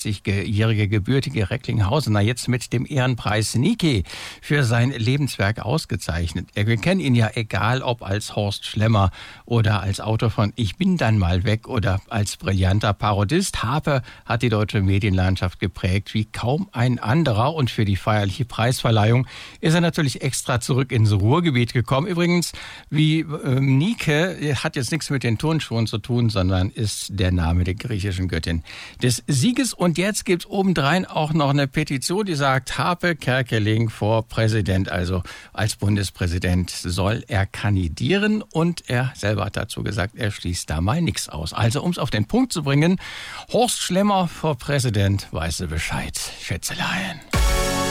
61-jährige gebürtige Recklinghausener jetzt mit dem Ehrenpreis Nike für sein Lebenswerk ausgezeichnet. Wir kennen ihn ja, egal ob als Horst Schlemmer oder als Autor von Ich bin dann mal weg oder als brillanter Parodist. Harpe hat die deutsche Medienlandschaft geprägt wie kaum ein anderer, und für die feierliche Preisverleihung ist er natürlich extra zurück ins Ruhrgebiet gekommen. Übrigens, wie Nike hat jetzt nichts mit den Turnschuhen zu tun, sondern ist der Name der griechischen Göttin des Sieges. Und jetzt gibt es obendrein auch noch eine Petition, die sagt, Harpe Kerkeling vor Präsident, also als Bundespräsident soll er kandidieren. Und er selber hat dazu gesagt, er schließt da mal nichts aus. Also um es auf den Punkt zu bringen, Horst Schlemmer vor Präsident, weißt du Bescheid, Schätzelein.